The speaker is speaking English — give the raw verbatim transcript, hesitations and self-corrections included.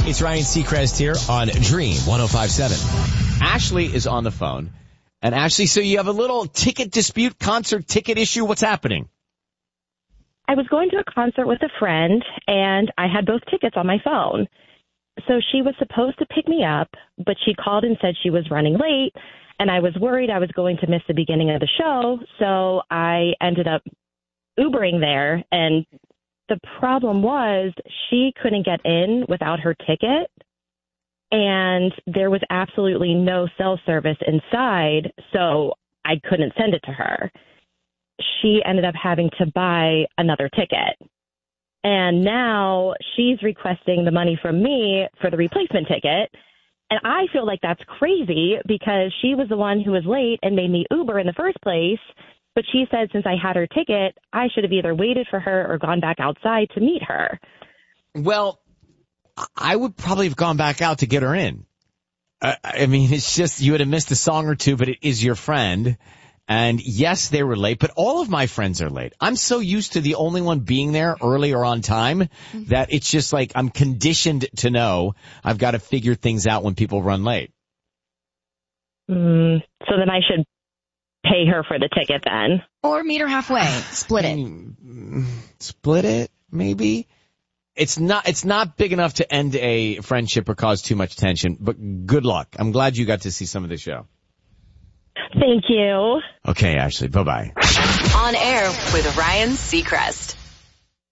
It's Ryan Seacrest here on Dream one oh five point seven. Ashley is on the phone. And Ashley, so you have a little ticket dispute, concert ticket issue. What's happening? I was going to a concert with a friend, and I had both tickets on my phone. So she was supposed to pick me up, but she called and said she was running late, and I was worried I was going to miss the beginning of the show. So I ended up Ubering there, and the problem was she couldn't get in without her ticket, and there was absolutely no cell service inside, so I couldn't send it to her. She ended up having to buy another ticket. And now she's requesting the money from me for the replacement ticket. And I feel like that's crazy because she was the one who was late and made me Uber in the first place. But she said since I had her ticket, I should have either waited for her or gone back outside to meet her. Well, I would probably have gone back out to get her in. Uh, I mean, it's just you would have missed a song or two, but it is your friend. And yes, they were late, but all of my friends are late. I'm so used to the only one being there early or on time mm-hmm. that it's just like I'm conditioned to know I've got to figure things out when people run late. Mm, so then I should pay her for the ticket then. Or meet her halfway. Split it. Split it, maybe? It's not, it's not big enough to end a friendship or cause too much tension, but good luck. I'm glad you got to see some of the show. Thank you. Okay, Ashley. Bye-bye. On air with Ryan Seacrest.